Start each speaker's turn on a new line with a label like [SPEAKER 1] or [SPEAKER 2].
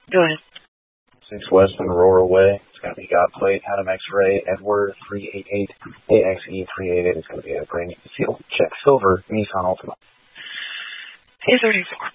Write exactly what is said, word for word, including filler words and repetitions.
[SPEAKER 1] Go ahead.
[SPEAKER 2] six West and Aurora Way. It's going to be God Plate, Adam X-Ray, Edward three eight eight, A X E three eight eight. It's going to be a brand new concealed check silver Nissan Altima.
[SPEAKER 1] two thirty-four.